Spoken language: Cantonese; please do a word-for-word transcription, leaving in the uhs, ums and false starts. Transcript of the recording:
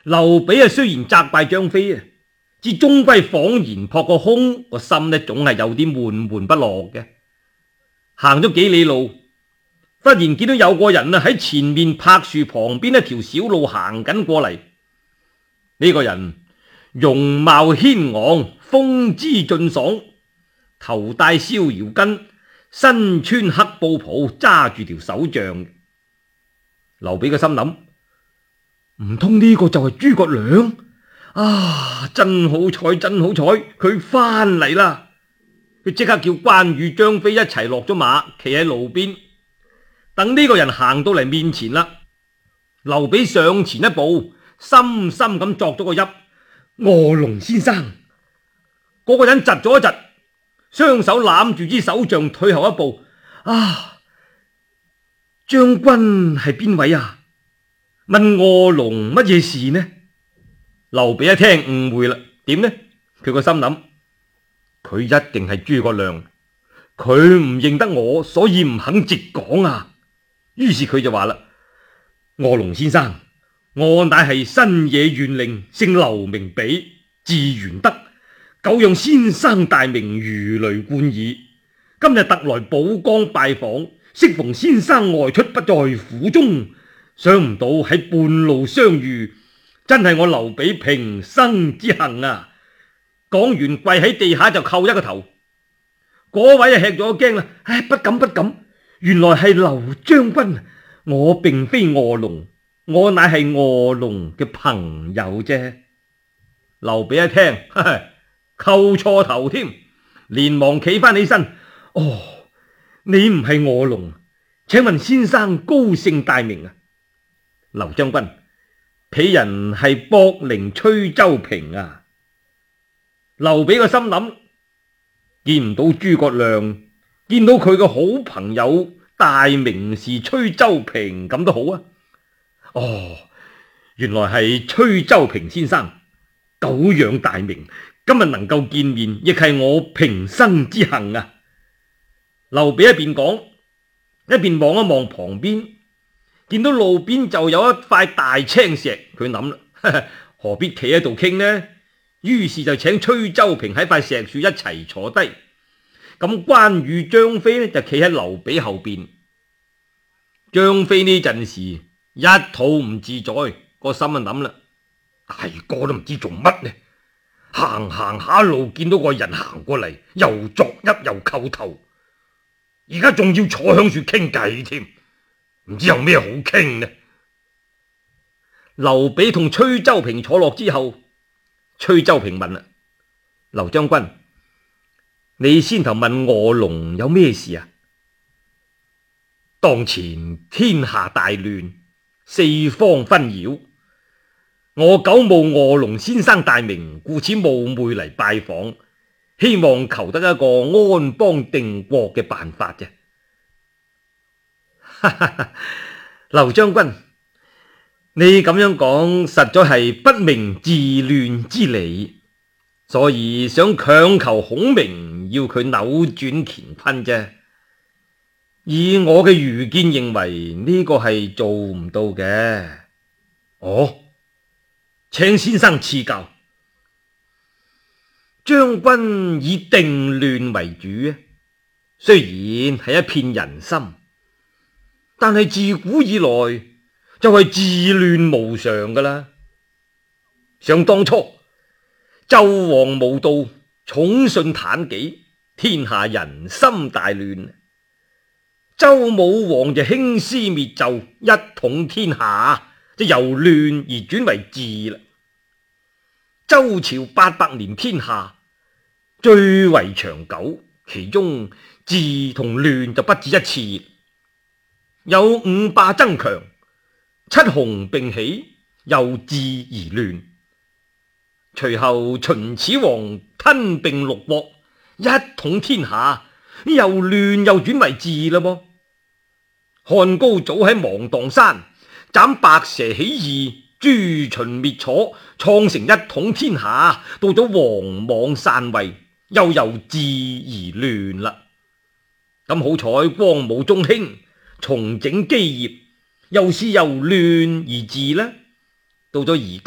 劉備啊，雖然責怪張飛啊，至終歸恍然撲個空，個心呢總係有啲悶悶不樂嘅。行咗幾里路，忽然見到有個人啊喺前面柏樹旁邊一條小路行緊過嚟。呢個人容貌軒昂，風姿俊爽，頭戴逍遙巾，身穿黑布袍，揸住條手杖。劉備嘅心諗，唔通呢個就係諸葛亮啊？真好彩，真好彩，佢翻嚟啦！佢即刻叫關羽、張飛一齊落咗馬，企喺路邊，等呢個人行到嚟面前啦。劉備上前一步，深深咁作咗個揖：臥龍先生。嗰個人窒咗一窒，雙手攬住支手杖，退後一步：啊，將軍係邊位啊？問臥龍乜嘢事呢？劉備一聽誤會啦，點呢？佢個心諗，佢一定係諸葛亮，佢唔認得我，所以唔肯直講啊。於是佢就話啦：臥龍先生，我乃係新野縣令，姓劉，名比，字玄德，久仰先生大名，如雷貫耳。今日特來寶崗拜訪，適逢先生外出不在府中，想唔到喺半路相遇，真係我劉備平生之幸啊！講完跪喺地下就叩一個頭。嗰位啊吃咗驚啦，唉，不敢不敢，原來係劉將軍，我並非臥龍，我乃係臥龍嘅朋友啫。劉備一聽，哈哈，叩錯頭添，連忙企翻起身。哦，你唔係臥龍，請問先生高姓大名啊？劉將軍，鄙人係博陵崔州平啊。劉備個心諗，見唔到諸葛亮，見到佢個好朋友大名士崔州平咁都好啊。哦，原來係崔州平先生，久仰大名，今日能夠見面，亦係我平生之幸啊。劉備一邊講，一邊望一望旁邊，見到路邊就有一塊大青石，佢諗啦，何必企喺度傾呢？於是就請崔州平喺塊石樹一齊坐低。咁關羽、張飛呢就企喺劉備後邊。張飛呢陣時一肚唔自在，個心啊諗啦，大哥都唔知做乜呢，行行下路見到個人行過嚟，又作揖又叩頭，而家仲要坐響樹傾偈添，唔知有咩好傾呢？劉備同崔州平坐落之後，崔州平問啦：劉將軍，你先頭問臥龍有咩事啊？當前天下大亂，四方紛擾，我久冒臥龍先生大名，故此冒昧嚟拜訪，希望求得一個安邦定國嘅辦法啫。哈哈哈，劉將軍，你咁樣講實在係不明治亂之理，所以想強求孔明，要佢扭轉乾坤啫。以我嘅愚見認為呢個係做唔到嘅。哦，請先生賜教。將軍以定亂為主啊，雖然係一片人心，但係自古以來就係治亂無常噶啦。想當初紂王無道，寵信妲己，天下人心大亂，周武王就興師滅紂，一統天下，就由亂而轉為治啦。周朝八百年天下，最為長久，其中治同亂就不止一次，有五霸爭強，七雄並起，由治而亂。隨後秦始皇吞併六國，一統天下，由亂又轉為治啦噃。漢高祖喺芒碭山斬白蛇起義，誅秦滅楚，創成一統天下。到咗王莽篡位，又由治而亂啦。咁好彩光武中興，重整基業，又是由亂而治啦。到咗而家。